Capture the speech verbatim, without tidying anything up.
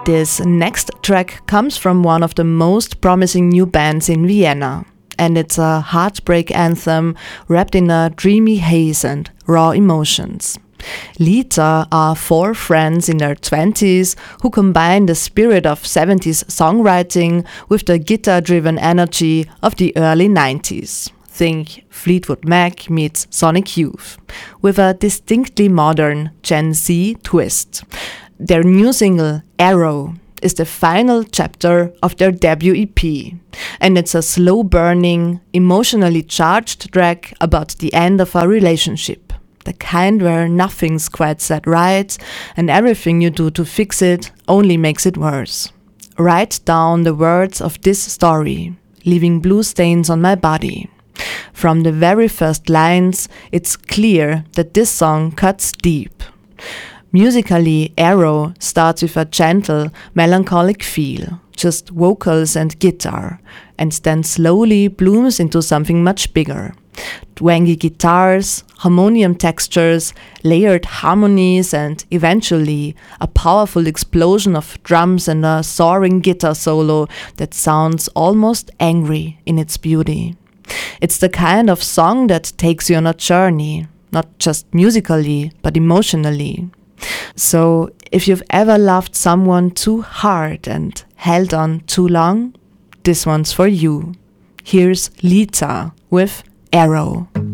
This next track comes from one of the most promising new bands in Vienna, and it's a heartbreak anthem wrapped in a dreamy haze and raw emotions. Lita are four friends in their twenties who combine the spirit of seventies songwriting with the guitar-driven energy of the early nineties. Think Fleetwood Mac meets Sonic Youth, with a distinctly modern Gen Z twist. Their new single, Arrow, is the final chapter of their debut E P, and it's a slow-burning, emotionally charged track about the end of a relationship, the kind where nothing's quite set right, and everything you do to fix it only makes it worse. Write down the words of this story, leaving blue stains on my body. From the very first lines, it's clear that this song cuts deep. Musically, Arrow starts with a gentle, melancholic feel, just vocals and guitar, and then slowly blooms into something much bigger. Twangy guitars, harmonium textures, layered harmonies, and eventually a powerful explosion of drums and a soaring guitar solo that sounds almost angry in its beauty. It's the kind of song that takes you on a journey, not just musically, but emotionally. So, if you've ever loved someone too hard and held on too long, this one's for you. Here's Lita with Arrow.